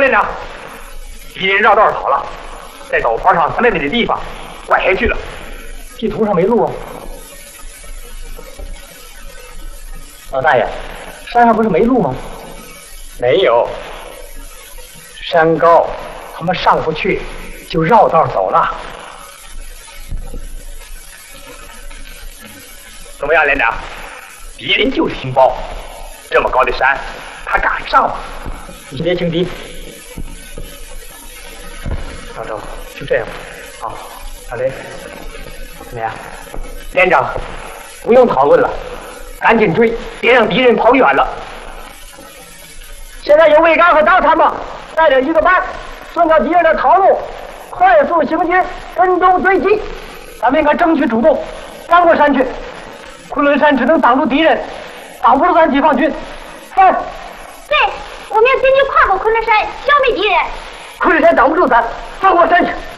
连长，敌人绕道跑了，在陡坡上300米的地方拐下去了。地图上没路啊。老大爷，山上不是没路吗？没有，山高，他们上不去，就绕道走了。怎么样，连长？敌人就是情报，这么高的山，他敢上吗？你别轻敌。老周，就这样吧。好，小雷，怎么样？连长，不用讨论了，赶紧追，别让敌人跑远了。现在由魏刚和张参谋带领1个班，顺着敌人的逃路，快速行军，跟踪追击。咱们应该争取主动，翻过山去。昆仑山只能挡住敌人，挡不住咱解放军。对， 我们要坚决跨过昆仑山，消灭敌人。 昆仑山挡不住咱，翻过山去。